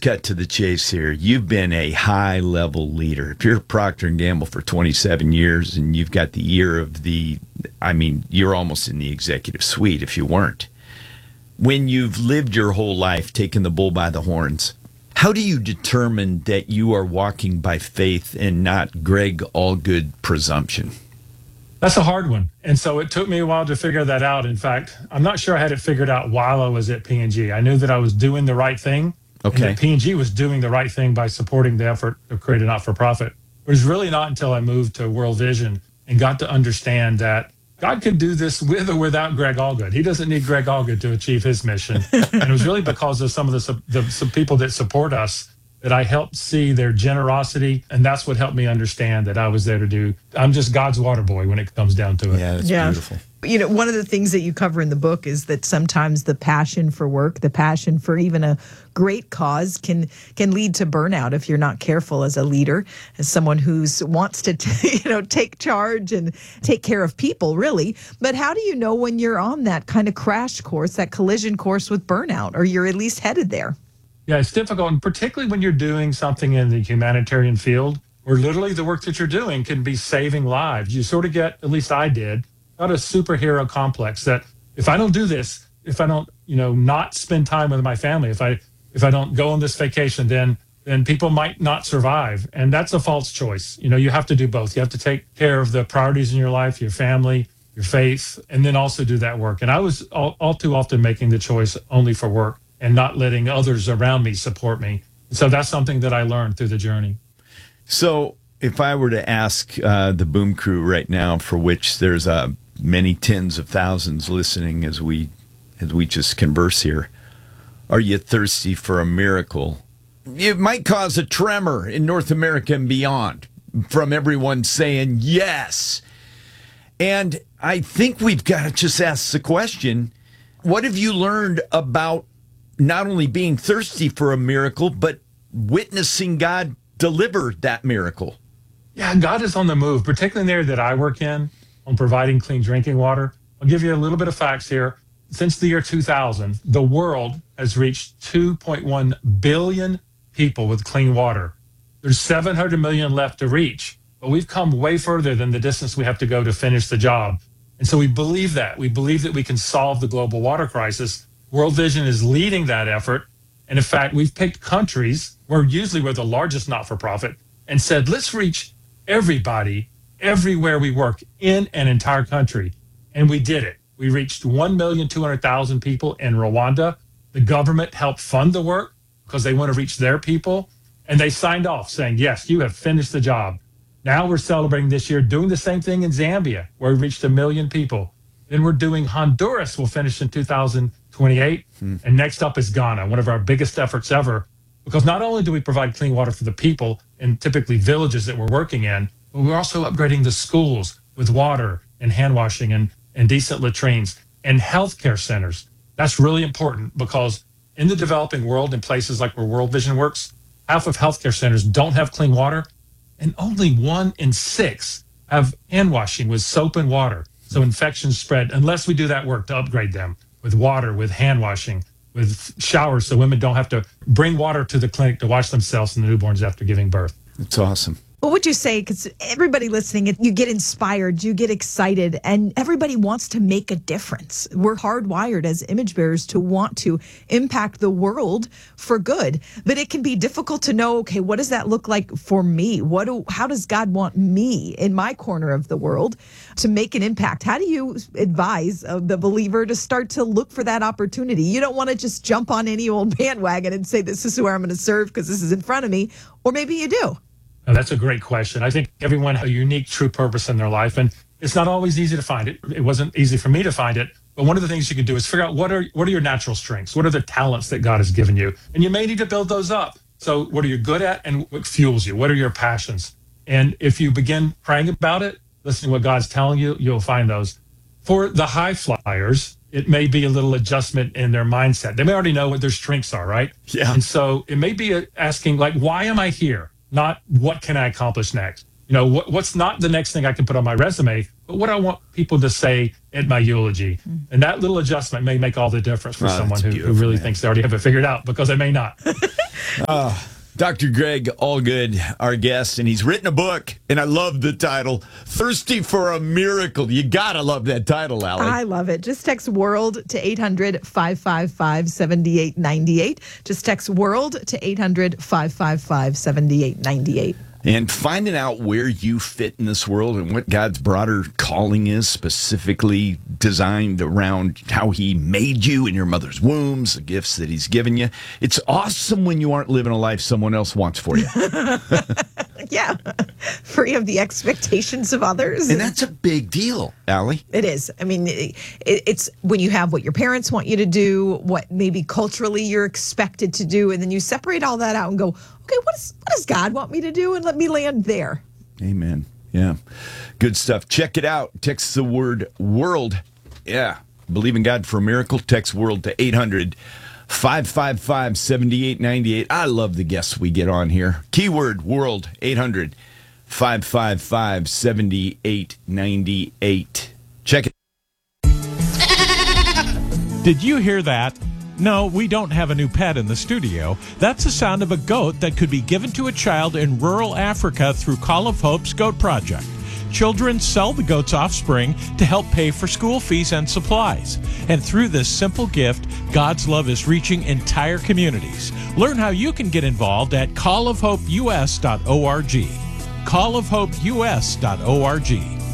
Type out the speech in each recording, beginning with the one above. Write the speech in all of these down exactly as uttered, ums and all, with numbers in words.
cut to the chase here. You've been a high-level leader. If you're Procter and Gamble for twenty-seven years and you've got the ear of the, I mean, you're almost in the executive suite if you weren't. When you've lived your whole life taking the bull by the horns, how do you determine that you are walking by faith and not Greg Allgood presumption? That's a hard one. And so it took me a while to figure that out. In fact, I'm not sure I had it figured out while I was at P and G. I knew that I was doing the right thing. Okay. And that P and G was doing the right thing by supporting the effort of create a not-for-profit. It was really not until I moved to World Vision and got to understand that God could do this with or without Greg Allgood. He doesn't need Greg Allgood to achieve his mission. And it was really because of some of the, the some people that support us that I helped see their generosity. And that's what helped me understand that I was there to do. I'm just God's water boy when it comes down to it. Yeah, that's yeah. beautiful. You know, one of the things that you cover in the book is that sometimes the passion for work, the passion for even a great cause can can lead to burnout if you're not careful as a leader, as someone who's wants to, t- you know, take charge and take care of people, really. But how do you know when you're on that kind of crash course, that collision course with burnout, or you're at least headed there? Yeah, it's difficult, and particularly when you're doing something in the humanitarian field, where literally the work that you're doing can be saving lives. You sort of get, at least I did, got a superhero complex that if I don't do this, if I don't, you know, not spend time with my family, if I if I don't go on this vacation, then then people might not survive. And that's a false choice. You know, you have to do both. You have to take care of the priorities in your life, your family, your faith, and then also do that work. And I was all, all too often making the choice only for work and not letting others around me support me. So that's something that I learned through the journey. So if I were to ask uh, the Boom Crew right now, for which there's uh, many tens of thousands listening as we as we just converse here, are you thirsty for a miracle? It might cause a tremor in North America and beyond from everyone saying yes. And I think we've got to just ask the question, what have you learned about not only being thirsty for a miracle, but witnessing God deliver that miracle? Yeah, God is on the move, particularly in the area that I work in, on providing clean drinking water. I'll give you a little bit of facts here. Since the year two thousand, the world has reached two point one billion people with clean water. There's seven hundred million left to reach, but we've come way further than the distance we have to go to finish the job. And so we believe that. We believe that we can solve the global water crisis. World Vision is leading that effort. And in fact, we've picked countries where usually we're the largest not-for-profit and said, let's reach everybody everywhere we work in an entire country. And we did it. We reached one million two hundred thousand people in Rwanda. The government helped fund the work because they want to reach their people. And they signed off saying, yes, you have finished the job. Now we're celebrating this year, doing the same thing in Zambia, where we reached a million people. Then we're doing Honduras, we'll finish in two thousand twenty-eight. Hmm. And next up is Ghana, one of our biggest efforts ever. Because not only do we provide clean water for the people in typically villages that we're working in, but we're also upgrading the schools with water and hand washing and, and decent latrines and healthcare centers. That's really important because in the developing world, in places like where World Vision works, half of healthcare centers don't have clean water, and only one in six have hand washing with soap and water. So infections spread unless we do that work to upgrade them with water, with hand washing, with showers so women don't have to bring water to the clinic to wash themselves and the newborns after giving birth. It's awesome. What would you say? Because everybody listening, you get inspired, you get excited, and everybody wants to make a difference. We're hardwired as image bearers to want to impact the world for good. But it can be difficult to know, okay, what does that look like for me? What do, how does God want me in my corner of the world to make an impact? How do you advise of the believer to start to look for that opportunity? You don't want to just jump on any old bandwagon and say, this is who I'm going to serve because this is in front of me. Or maybe you do. Now, that's a great question. I think everyone has a unique, true purpose in their life, and it's not always easy to find it. It wasn't easy for me to find it, but one of the things you can do is figure out what are what are your natural strengths? What are the talents that God has given you? And you may need to build those up. So what are you good at and what fuels you? What are your passions? And if you begin praying about it, listening to what God's telling you, you'll find those. For the high flyers, it may be a little adjustment in their mindset. They may already know what their strengths are, right? Yeah. And so it may be asking, like, why am I here? Not what can I accomplish next? You know, what, what's not the next thing I can put on my resume? but what I want people to say at my eulogy. And that little adjustment may make all the difference for Oh, someone that's who, who really man. thinks they already have it figured out, because they may not. uh, Doctor Greg Allgood, our guest, and he's written a book, and I love the title, Thirsty for a Miracle. You gotta love that title, Allie. I love it. Just text WORLD to eight hundred, five five five, seven eight nine eight. Just text WORLD to eight hundred, five five five, seven eight nine eight. And finding out where you fit in this world and what God's broader calling is, specifically designed around how he made you in your mother's wombs, the gifts that he's given you. It's awesome when you aren't living a life someone else wants for you. Yeah. Free of the expectations of others. And that's a big deal, Allie. It is. I mean, it, it's when you have what your parents want you to do, what maybe culturally you're expected to do, and then you separate all that out and go, okay, what, is, what does God want me to do? And let me land there. Amen. Yeah. Good stuff. Check it out. Text the word WORLD. Yeah. Believe in God for a miracle. Text WORLD to eight hundred, five five five, seven eight nine eight. I love the guests we get on here. Keyword WORLD, eight hundred, five five five, seven eight nine eight. Check it. Did you hear that? No, we don't have a new pet in the studio. That's the sound of a goat that could be given to a child in rural Africa through Call of Hope's Goat Project. Children sell the goat's offspring to help pay for school fees and supplies. And through this simple gift, God's love is reaching entire communities. Learn how you can get involved at call of hope u s dot org. call of hope u s dot org.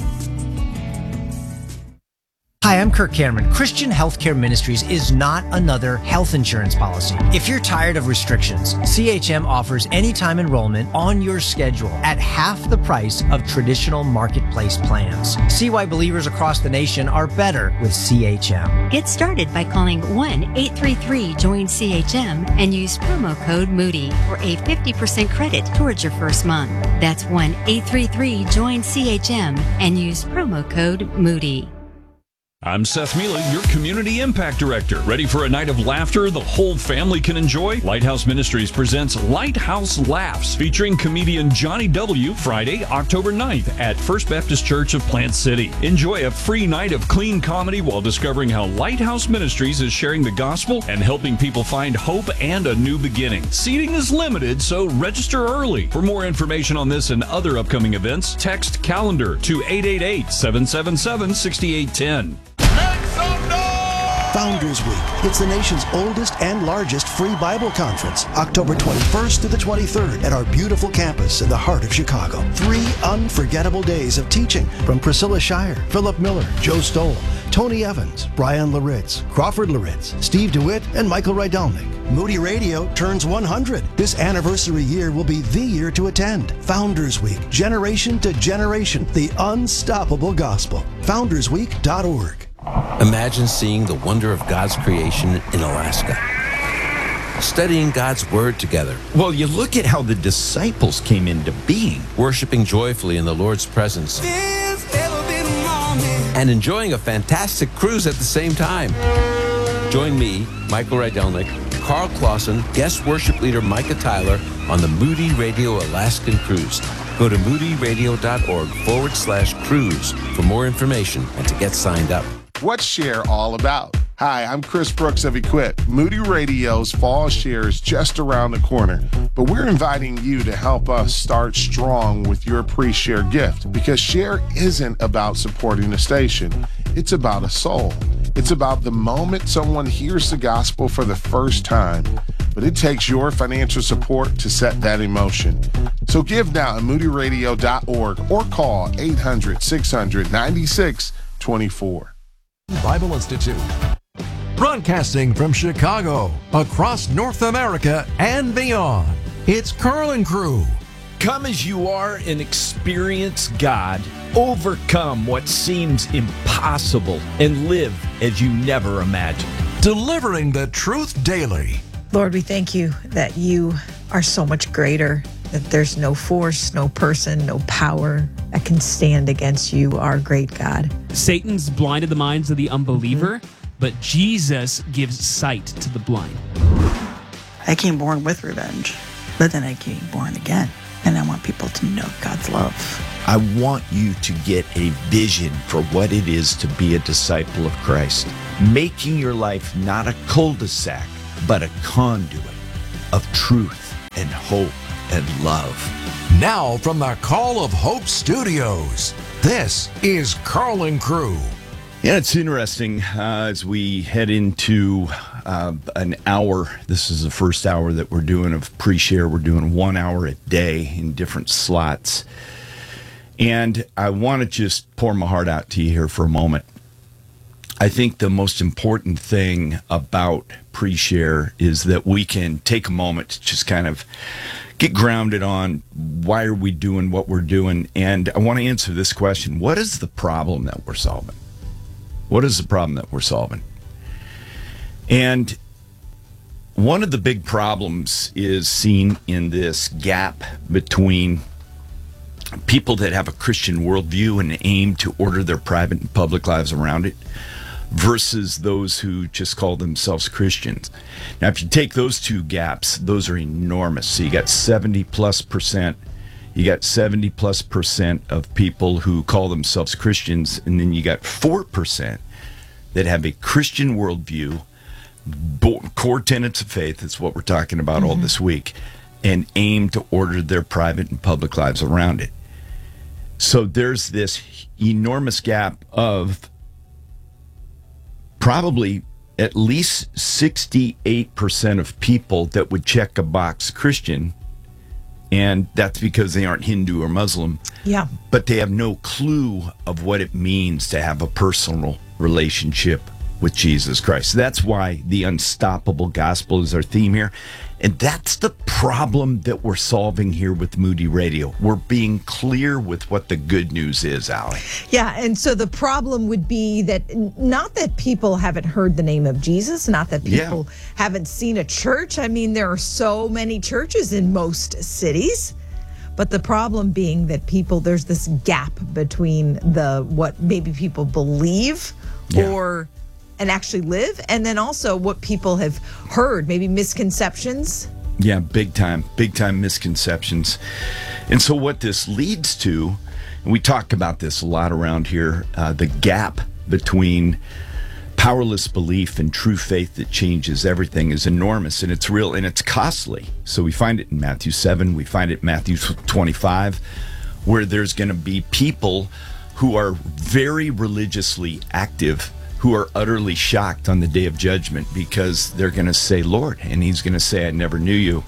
Hi, I'm Kirk Cameron. Christian Healthcare Ministries is not another health insurance policy. If you're tired of restrictions, C H M offers anytime enrollment on your schedule at half the price of traditional marketplace plans. See why believers across the nation are better with C H M. Get started by calling one eight three three join C H M and use promo code Moody for a fifty percent credit towards your first month. That's one eight three three join C H M and use promo code Moody. I'm Seth Mealy, your Community Impact Director. Ready for a night of laughter the whole family can enjoy? Lighthouse Ministries presents Lighthouse Laughs, featuring comedian Johnny W. Friday, October ninth at First Baptist Church of Plant City. Enjoy a free night of clean comedy while discovering how Lighthouse Ministries is sharing the gospel and helping people find hope and a new beginning. Seating is limited, so register early. For more information on this and other upcoming events, text calendar to eight eight eight, seven seven seven, six eight one zero. Founders Week. It's the nation's oldest and largest free Bible conference, October twenty-first to the twenty-third at our beautiful campus in the heart of Chicago. Three unforgettable days of teaching from Priscilla Shire, Philip Miller, Joe Stoll, Tony Evans, Brian Laritz, Crawford Laritz, Steve DeWitt, and Michael Rydalnik. Moody Radio turns one hundred. This anniversary year will be the year to attend. Founders Week, generation to generation, the unstoppable gospel. founders week dot org. Imagine seeing the wonder of God's creation in Alaska. Studying God's Word together. Well, you look at how the disciples came into being. Worshiping joyfully in the Lord's presence. And enjoying a fantastic cruise at the same time. Join me, Michael Rydalnik, Carl Clausen, guest worship leader Micah Tyler on the Moody Radio Alaskan Cruise. Go to moody radio dot org forward slash cruise for more information and to get signed up. What's Share all about? Hi, I'm Chris Brooks of Equip. Moody Radio's Fall Share is just around the corner, but we're inviting you to help us start strong with your pre-share gift, because Share isn't about supporting a station. It's about a soul. It's about the moment someone hears the gospel for the first time, but it takes your financial support to set that in motion. So give now at moody radio dot org or call eight hundred, six hundred, ninety-six twenty-four. Bible Institute. Broadcasting from Chicago, across North America and beyond, it's Carl and Crew. Come as you are and experience God. Overcome what seems impossible and live as you never imagined. Delivering the truth daily. Lord, we thank you that you are so much greater, that there's no force, no person, no power that can stand against you, our great God. Satan's blinded the minds of the unbeliever, mm-hmm. but Jesus gives sight to the blind. I came born with revenge, but then I came born again. And I want people to know God's love. I want you to get a vision for what it is to be a disciple of Christ, making your life not a cul-de-sac, but a conduit of truth and hope and love. Now from the Call of Hope Studios, this is Carlin Crew. Yeah, it's interesting uh, as we head into uh, an hour. This is the first hour that we're doing of pre-share. We're doing one hour a day in different slots. And I want to just pour my heart out to you here for a moment. I think the most important thing about pre-share is that we can take a moment to just kind of get grounded on why are we doing what we're doing. And I want to answer this question. What is the problem that we're solving? What is the problem that we're solving? And one of the big problems is seen in this gap between people that have a Christian worldview and aim to order their private and public lives around it versus those who just call themselves Christians. Now, if you take those two gaps, those are enormous. So you got seventy plus percent. You got seventy plus percent of people who call themselves Christians, and then you got four percent that have a Christian worldview, bo- core tenets of faith, that's what we're talking about mm-hmm. all this week, and aim to order their private and public lives around it. So there's this enormous gap of probably at least sixty-eight percent of people that would check a box Christian, and that's because they aren't Hindu or Muslim. Yeah. But they have no clue of what it means to have a personal relationship with Jesus Christ. That's why the unstoppable gospel is our theme here. And that's the problem that we're solving here with Moody Radio. We're being clear with what the good news is, Allie. Yeah, and so the problem would be that not that people haven't heard the name of Jesus, not that people yeah. haven't seen a church. I mean, there are so many churches in most cities. But the problem being that people, there's this gap between the what maybe people believe yeah. or and actually live, and then also what people have heard, maybe misconceptions. Yeah, big time, big time misconceptions. And so what this leads to, and we talk about this a lot around here, uh, the gap between powerless belief and true faith that changes everything is enormous, and it's real, and it's costly. So we find it in Matthew seven, we find it in Matthew twenty-five, where there's going to be people who are very religiously active who are utterly shocked on the day of judgment because they're going to say, Lord, and he's going to say, I never knew you.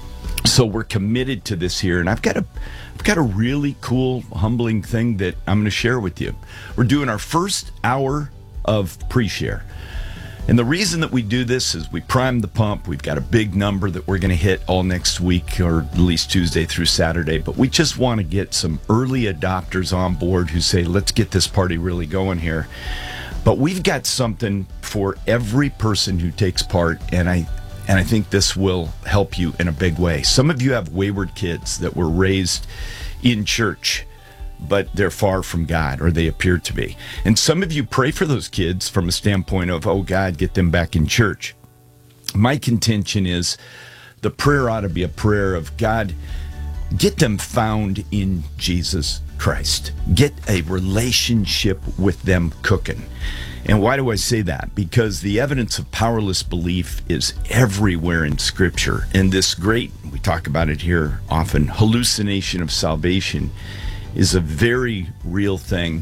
So we're committed to this here, and I've got a I've got a really cool, humbling thing that I'm going to share with you. We're doing our first hour of pre-share. And the reason that we do this is we prime the pump. We've got a big number that we're going to hit all next week, or at least Tuesday through Saturday. But we just want to get some early adopters on board who say, let's get this party really going here. But we've got something for every person who takes part, and I and I think this will help you in a big way. Some of you have wayward kids that were raised in church, but they're far from God, or they appear to be. And some of you pray for those kids from a standpoint of, oh, God, get them back in church. My contention is the prayer ought to be a prayer of, God, get them found in Jesus Christ. Get a relationship with them cooking. And why do I say that? Because the evidence of powerless belief is everywhere in Scripture. And this great, we talk about it here often, hallucination of salvation is a very real thing.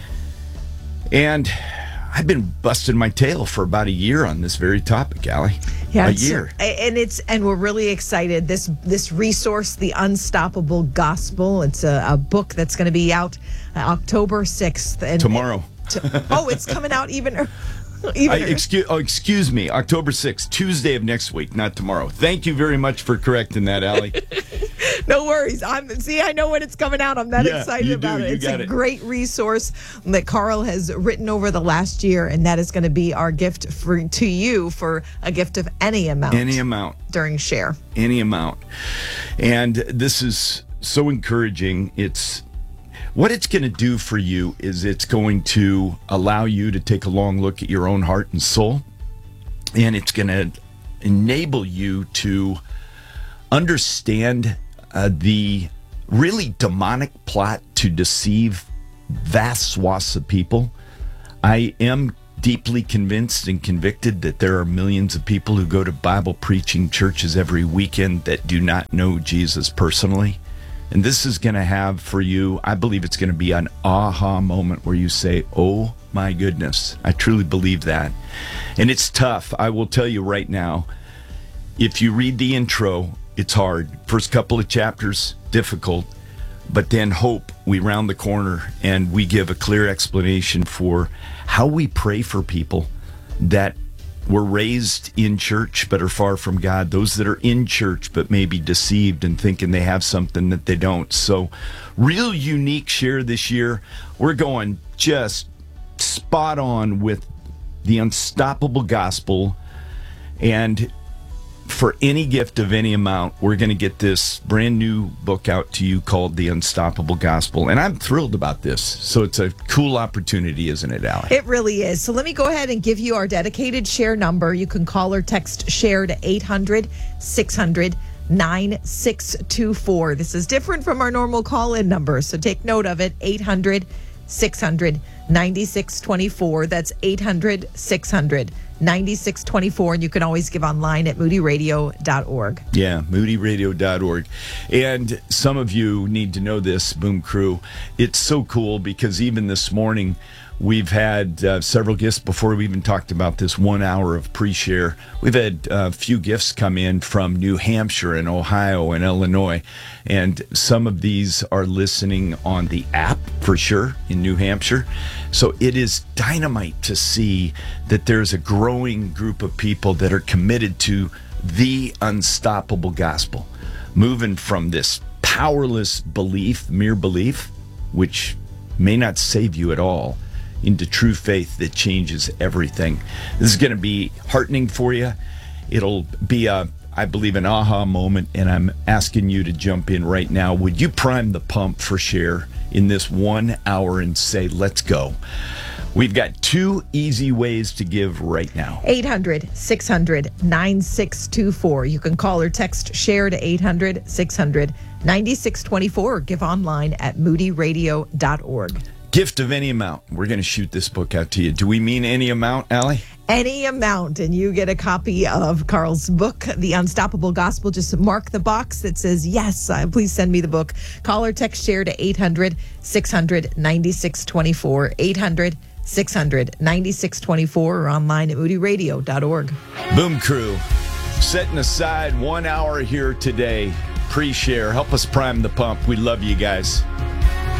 And I've been busting my tail for about a year on this very topic, Allie. Yeah, a year. And it's and we're really excited. This this resource, The Unstoppable Gospel, it's a, a book that's going to be out uh, October sixth. And, Tomorrow. To, oh, it's coming out even even I, excuse, oh, excuse me, October sixth, Tuesday of next week, not tomorrow. Thank you very much for correcting that, Allie. No worries. I'm see, I know when it's coming out. I'm that yeah, excited about do. it. You It's got a it. great resource that Carl has written over the last year, and that is going to be our gift for to you for a gift of any amount. Any amount. During share. Any amount. And this is so encouraging. It's what it's going to do for you is it's going to allow you to take a long look at your own heart and soul, and it's going to enable you to understand uh, the really demonic plot to deceive vast swaths of people. I am deeply convinced and convicted that there are millions of people who go to Bible preaching churches every weekend that do not know Jesus personally. And this is going to have for you, I believe it's going to be an aha moment where you say, oh my goodness, I truly believe that. And it's tough. I will tell you right now, if you read the intro, it's hard. First couple of chapters, difficult. But then hope, we round the corner and we give a clear explanation for how we pray for people that were raised in church but are far from God, those that are in church but may be deceived and thinking they have something that they don't. So real unique share this year. We're going just spot on with the unstoppable gospel. And for any gift of any amount, we're going to get this brand new book out to you called The Unstoppable Gospel. And I'm thrilled about this. So it's a cool opportunity, isn't it, Allie? It really is. So let me go ahead and give you our dedicated share number. You can call or text share to eight hundred, six hundred, nine six two four. This is different from our normal call-in number, so take note of it. eight hundred, six hundred, nine six two four. That's eight hundred, six hundred, nine six two four. And you can always give online at moody radio dot org. Yeah, moody radio dot org. And some of you need to know this, Boom Crew. It's so cool because even this morning, we've had uh, several gifts before we even talked about this one hour of pre-share. We've had a few gifts come in from New Hampshire and Ohio and Illinois. And some of these are listening on the app for sure in New Hampshire. So it is dynamite to see that there's a growing group of people that are committed to the unstoppable gospel, moving from this powerless belief, mere belief, which may not save you at all, into true faith that changes everything. This is going to be heartening for you. It'll be, a, I believe, an aha moment, and I'm asking you to jump in right now. Would you prime the pump for share in this one hour and say, let's go? We've got two easy ways to give right now. eight hundred, six hundred, nine six two four. You can call or text share to eight hundred, six hundred, nine six two four or give online at moody radio dot org. Gift of any amount. We're going to shoot this book out to you. Do we mean any amount, Allie? Any amount, and you get a copy of Carl's book, The Unstoppable Gospel. Just mark the box that says, yes, uh, please send me the book. Call or text share to eight hundred, six hundred, nine six two four, eight hundred, six hundred, nine six two four, or online at moody radio dot org. Boom Crew, setting aside one hour here today. Pre-share. Help us prime the pump. We love you guys.